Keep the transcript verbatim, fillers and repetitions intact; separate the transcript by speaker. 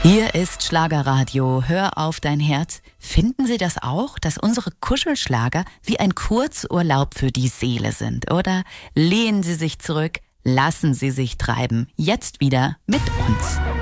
Speaker 1: Hier ist Schlagerradio. Hör auf dein Herz. Finden Sie das auch, dass unsere Kuschelschlager wie ein Kurzurlaub für die Seele sind? Oder lehnen Sie sich zurück, lassen Sie sich treiben. Jetzt wieder mit uns.